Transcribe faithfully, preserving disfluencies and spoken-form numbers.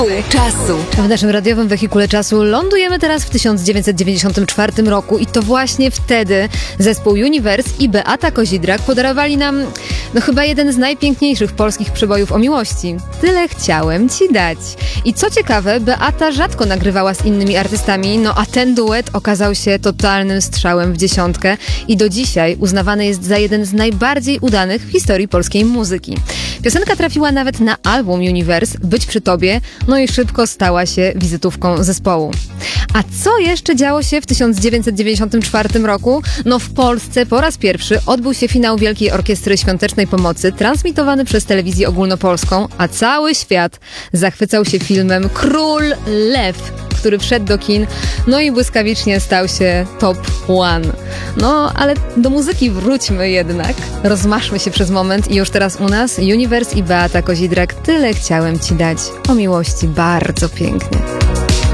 Czasu. W naszym radiowym wehikule czasu lądujemy teraz w tysiąc dziewięćset dziewięćdziesiątym czwartym roku i to właśnie wtedy zespół Universe i Beata Kozidrak podarowali nam no chyba jeden z najpiękniejszych polskich przebojów o miłości. Tyle chciałem ci dać. I co ciekawe, Beata rzadko nagrywała z innymi artystami, no a ten duet okazał się totalnym strzałem w dziesiątkę i do dzisiaj uznawany jest za jeden z najbardziej udanych w historii polskiej muzyki. Piosenka trafiła nawet na album Universe Być przy tobie, no i szybko stała się wizytówką zespołu. A co jeszcze działo się w tysiąc dziewięćset dziewięćdziesiątym czwartym roku? No w Polsce po raz pierwszy odbył się finał Wielkiej Orkiestry Świątecznej Pomocy, transmitowany przez telewizję ogólnopolską, a cały świat zachwycał się filmem Król Lew, który wszedł do kin, no i błyskawicznie stał się top one. No, ale do muzyki wróćmy jednak. Rozmaszmy się przez moment i już teraz u nas Universe i Beata Kozidrak. Tyle chciałem ci dać. O miłości bardzo pięknie.